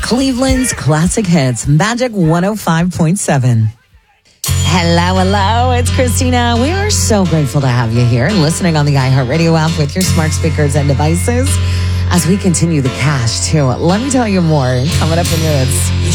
Cleveland's classic hits, Magic 105.7. Hello. It's Christina. We are so grateful to have you here listening on the iHeartRadio app with your smart speakers and devices as we continue the cash, too. Let me tell you more coming up in minutes.